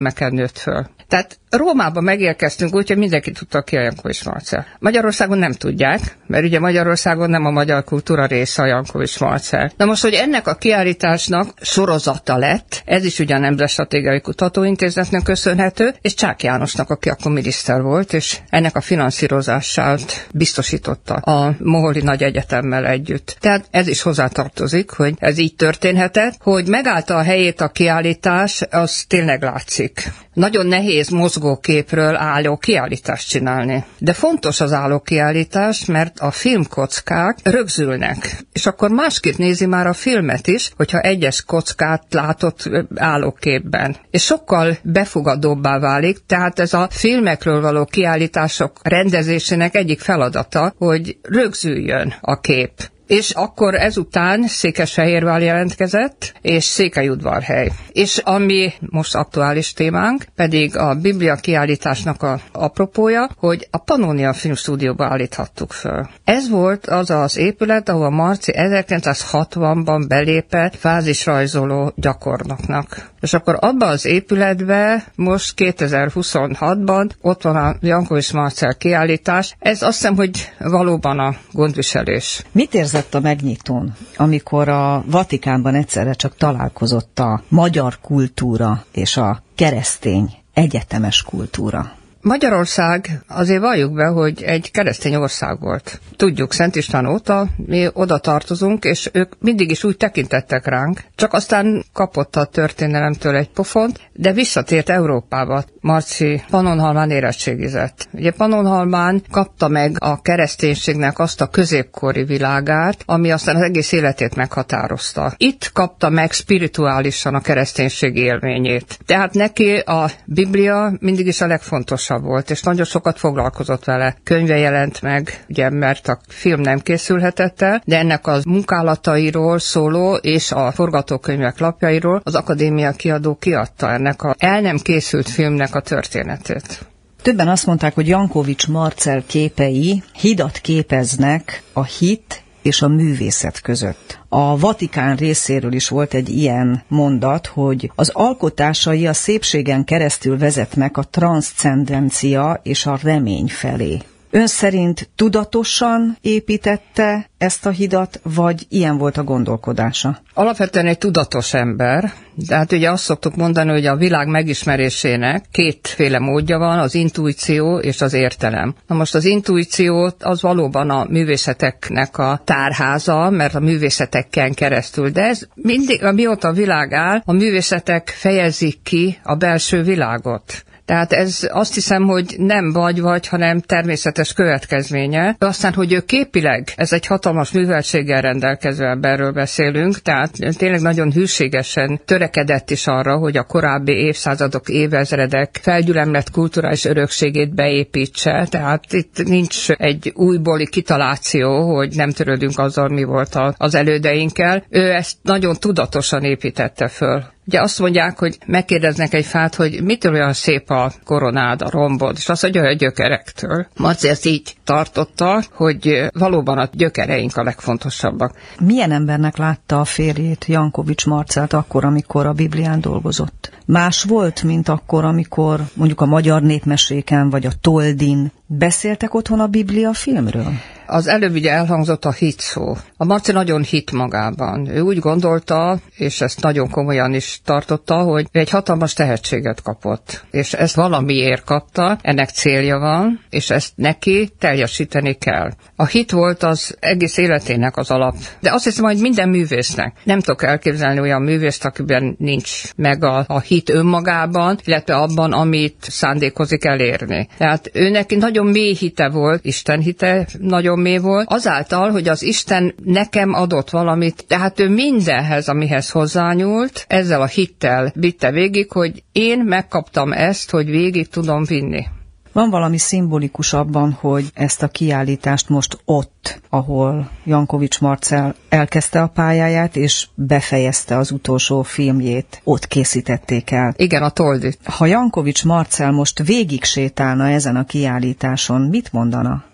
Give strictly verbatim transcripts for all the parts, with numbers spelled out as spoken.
filmeken nőtt föl. Tehát Rómába megérkeztünk úgy, hogy mindenki tudta, ki a Jankovics Marcell. Magyarországon nem tudják, mert ugye Magyarországon nem a magyar kultúra része a Jankovics Marcell. Na most, hogy ennek a kiállításnak sorozata lett, ez is ugye a Nemzetstratégiai Kutatóintézetnek köszönhető, és Csák Jánosnak, aki akkor miniszter volt, és ennek a finanszírozását biztosította a Moholi Nagy Egyetemmel együtt. Tehát ez is hozzátartozik, hogy ez így történhetett, hogy megállta a helyét a kiállítás, az tényleg látszik. Nagyon nehéz mozgóképről álló kiállítást csinálni. De fontos az álló kiállítás, mert a filmkockák rögzülnek. És akkor másképp nézi már a filmet is, hogyha egyes kockát látott állóképben. És sokkal befogadóbbá válik, tehát ez a filmekről való kiállítások rendezésének egyik feladata, hogy rögzüljön a kép. És akkor ezután Székesfehérvár jelentkezett, és Székelyudvarhely. És ami most aktuális témánk, pedig a Biblia kiállításnak a apropója, hogy a Pannonia Filmstúdióba állíthattuk föl. Ez volt az az épület, ahol Marci ezerkilencszázhatvanban belépett fázisrajzoló gyakornoknak. És akkor abban az épületben most kétezer-huszonhatban ott van a Jankovics Marcell kiállítás. Ez azt hiszem, hogy valóban a gondviselés. Mit érzett a megnyitón, amikor a Vatikánban egyszerre csak találkozott a magyar kultúra és a keresztény egyetemes kultúra? Magyarország, azért valljuk be, hogy egy keresztény ország volt. Tudjuk, Szent István óta mi oda tartozunk, és ők mindig is úgy tekintettek ránk, csak aztán kapott a történelemtől egy pofont, de visszatért Európába. Marci Pannonhalmán érettségizett. Ugye Pannonhalmán kapta meg a kereszténységnek azt a középkori világát, ami aztán az egész életét meghatározta. Itt kapta meg spirituálisan a kereszténység élményét. Tehát neki a Biblia mindig is a legfontosabb volt, és nagyon sokat foglalkozott vele. Könyve jelent meg, ugye, mert a film nem készülhetett el, de ennek az munkálatairól szóló és a forgatókönyvek lapjairól az akadémia kiadó kiadta ennek a el nem készült filmnek a történetét. Többen azt mondták, hogy Jankovics Marcell képei hidat képeznek a hit és a művészet között. A Vatikán részéről is volt egy ilyen mondat, hogy az alkotásai a szépségen keresztül vezetnek a transzcendencia és a remény felé. Ön szerint tudatosan építette ezt a hidat, vagy ilyen volt a gondolkodása? Alapvetően egy tudatos ember, de hát ugye azt szoktuk mondani, hogy a világ megismerésének kétféle módja van, az intuíció és az értelem. Na most az intuíció az valóban a művészeteknek a tárháza, mert a művészeteken keresztül, de ez mindig, mióta a világ áll, a művészetek fejezik ki a belső világot. Tehát ez azt hiszem, hogy nem vagy-vagy, hanem természetes következménye. Aztán, hogy ő képileg, ez egy hatalmas műveltséggel rendelkező emberről beszélünk, tehát tényleg nagyon hűségesen törekedett is arra, hogy a korábbi évszázadok, évezredek felgyülemlett kulturális örökségét beépítse. Tehát itt nincs egy újbóli kitaláció, hogy nem törődünk azzal, mi volt az elődeinkkel. Ő ezt nagyon tudatosan építette föl. Ugye azt mondják, hogy megkérdeznek egy fát, hogy mitől olyan szép a koronád, a rombod, és azt mondja, hogy a gyökerektől. Marci ezt így tartotta, hogy valóban a gyökereink a legfontosabbak. Milyen embernek látta a férjét, Jankovics Marcellt akkor, amikor a Biblián dolgozott? Más volt, mint akkor, amikor mondjuk a magyar népmeséken, vagy a Toldin beszéltek otthon a Biblia filmről? Az előbb ugye elhangzott a hit szó. A Marci nagyon hit magában. Ő úgy gondolta, és ezt nagyon komolyan is tartotta, hogy egy hatalmas tehetséget kapott. És ezt valamiért kapta, ennek célja van, és ezt neki teljesíteni kell. A hit volt az egész életének az alap. De azt hiszem, hogy minden művésznek. Nem tudok elképzelni olyan művészt, akiben nincs meg a, a hit önmagában, illetve abban, amit szándékozik elérni. Tehát ő neki nagyon mély hite volt, Isten hite nagyon mély volt, azáltal, hogy az Isten nekem adott valamit, tehát ő mindenhez, amihez hozzányúlt, ezzel a hittel vitte végig, hogy én megkaptam ezt, hogy végig tudom vinni. Van valami szimbolikus abban, hogy ezt a kiállítást most ott, ahol Jankovics Marcell elkezdte a pályáját, és befejezte az utolsó filmjét, ott készítették el. Igen, a Toldi. Ha Jankovics Marcell most végig sétálna ezen a kiállításon, mit mondana?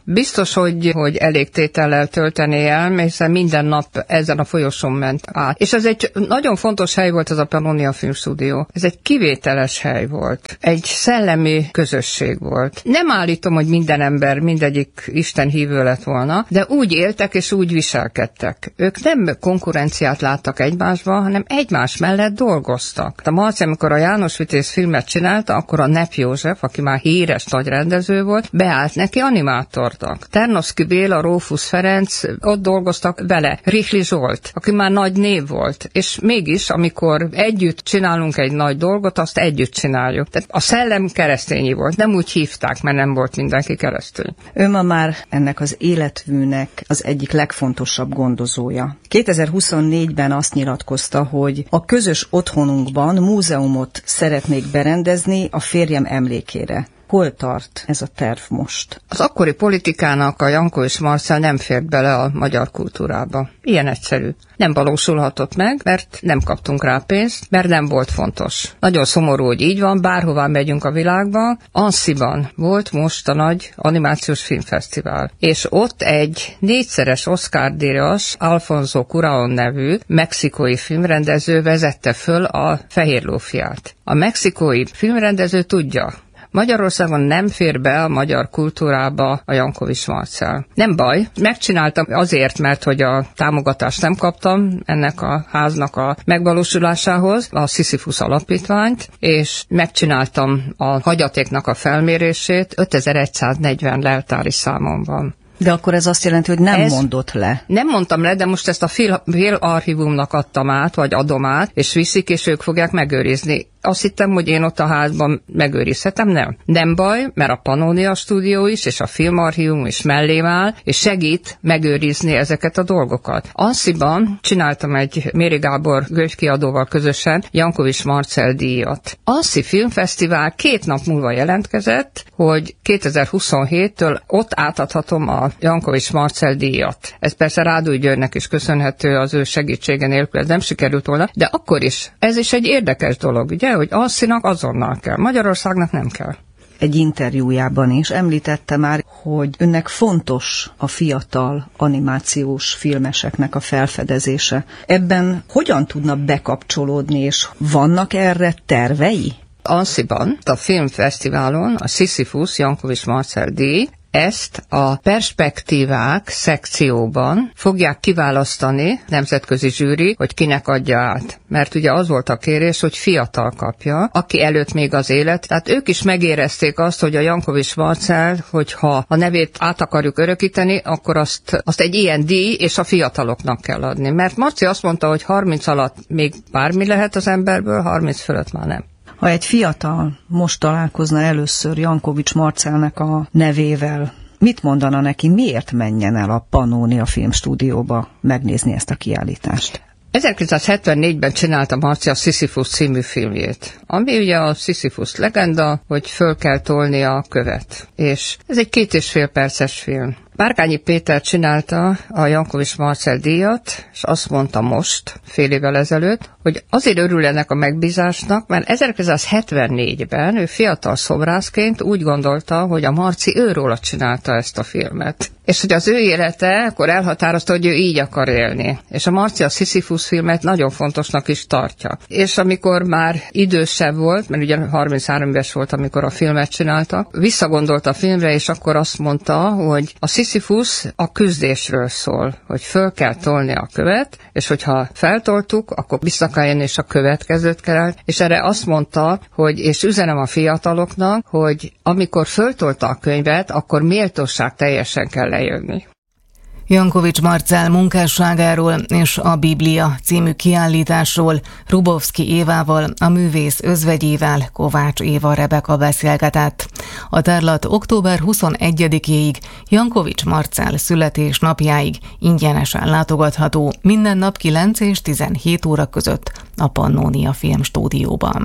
Biztos, hogy, hogy elég tétellel töltené el, hiszen minden nap ezen a folyosón ment át. És ez egy nagyon fontos hely volt, ez a Pannonia Filmstúdió. Ez egy kivételes hely volt. Egy szellemi közösség volt. Nem állítom, hogy minden ember, mindegyik Isten hívő lett volna, de úgy éltek és úgy viselkedtek. Ők nem konkurenciát láttak egymásban, hanem egymás mellett dolgoztak. A Marci, amikor a János Vitéz filmet csinálta, akkor a Nepp József, aki már híres nagy rendező volt, beállt neki animátornak. Ternoszky Béla, Rófusz Ferenc, ott dolgoztak vele. Rihli Zsolt, aki már nagy név volt. És mégis, amikor együtt csinálunk egy nagy dolgot, azt együtt csináljuk. Tehát a szellem keresztényi volt. Nem úgy hívták, mert nem volt mindenki keresztény. Ő ma már ennek az életműnek az egyik legfontosabb gondozója. kétezer-huszonnégyben azt nyilatkozta, hogy a közös otthonunkban múzeumot szeretnék berendezni a férjem emlékére. Hol tart ez a terv most? Az akkori politikának a Jankovich Marcell nem fért bele a magyar kultúrába. Ilyen egyszerű. Nem valósulhatott meg, mert nem kaptunk rá pénzt, mert nem volt fontos. Nagyon szomorú, hogy így van, bárhová megyünk a világban. Annecyban volt most a nagy animációs filmfesztivál, és ott egy négyszeres Oscar-díjas Alfonso Cuarón nevű mexikói filmrendező vezette föl a Fehér lófiát. A mexikói filmrendező tudja, Magyarországon nem fér be a magyar kultúrába a Jankovich Marcell. Nem baj, megcsináltam azért, mert hogy a támogatást nem kaptam ennek a háznak a megvalósulásához, a Sisyphus alapítványt, és megcsináltam a hagyatéknak a felmérését, ötezer-száznegyven leltári számon van. De akkor ez azt jelenti, hogy nem ez mondott le. Nem mondtam le, de most ezt a Félarchívumnak adtam át, vagy adom át, és viszik, és ők fogják megőrizni. Azt hittem, hogy én ott a házban megőrizhetem, nem. Nem baj, mert a Pannonia stúdió is, és a Filmarchívum is mellém áll, és segít megőrizni ezeket a dolgokat. Annecyban csináltam egy Méri Gábor könyvkiadóval közösen Jankovich Marcell díjat. Annecy Filmfesztivál két nap múlva jelentkezett, hogy kétezer-huszonhéttől ott átadhatom a Jankovich Marcell díjat. Ez persze Rádúj Györgynek is köszönhető, az ő segítsége nélkül ez nem sikerült volna, de akkor is. Ez is egy érdekes dolog, ugye, hogy Annecynak azonnal kell, Magyarországnak nem kell. Egy interjújában is említette már, hogy önnek fontos a fiatal animációs filmeseknek a felfedezése. Ebben hogyan tudna bekapcsolódni, és vannak erre tervei? Annecyban, a filmfesztiválon a Sisyphus Jankovich Marcell díj, ezt a perspektívák szekcióban fogják kiválasztani nemzetközi zsűri, hogy kinek adja át. Mert ugye az volt a kérés, hogy fiatal kapja, aki előtt még az élet. Tehát ők is megérezték azt, hogy a Jankovich Marcell, hogyha a nevét át akarjuk örökíteni, akkor azt, azt egy ilyen díj és a fiataloknak kell adni. Mert Marci azt mondta, hogy harminc alatt még bármi lehet az emberből, harminc fölött már nem. Ha egy fiatal most találkozna először Jankovich Marcellnek a nevével, mit mondana neki, miért menjen el a Pannonia Filmstúdióba megnézni ezt a kiállítást? ezerkilencszázhetvennégyben csinálta Marci a Sisyphus című filmjét, ami ugye a Sisyphus legenda, hogy föl kell tolni a követ. És ez egy két és fél perces film. Bárkányi Péter csinálta a Jankovich Marcell díjat, és azt mondta most, fél évvel ezelőtt, hogy azért örül ennek a megbízásnak, mert ezerkilencszázhetvennégyben ő fiatal szobrászként úgy gondolta, hogy a Marci őróla csinálta ezt a filmet. És hogy az ő élete, akkor elhatározta, hogy ő így akar élni. És a Marci a Sisyphus filmet nagyon fontosnak is tartja. És amikor már idősebb volt, mert ugye harminchárom éves volt, amikor a filmet csinálta, visszagondolt a filmre, és akkor azt mondta, hogy a Sisyphus a küzdésről szól, hogy föl kell tolni a követ, és hogyha feltoltuk, akkor vissza kell jönni, és a következőt kell. És erre azt mondta, hogy, és üzenem a fiataloknak, hogy amikor föltolta a könyvet, akkor méltóság teljesen kell lejönni. Jankovich Marcell munkásságáról és a Biblia című kiállításról Hrubovszky Évával, a művész özvegyével Kovács Éva Rebeka beszélgetett. A tárlat október huszonegyedikéig, Jankovich Marcell születésnapjáig ingyenesen látogatható minden nap kilenc és tizenhét óra között a Pannonia Filmstúdióban.